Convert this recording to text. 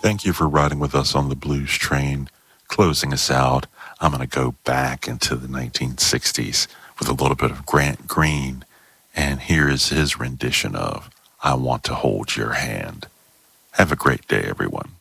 Thank you for riding with us on the blues train. Closing us out, I'm going to go back into the 1960s with a little bit of Grant Green, and here is his rendition of I Want to Hold Your Hand. Have a great day, everyone.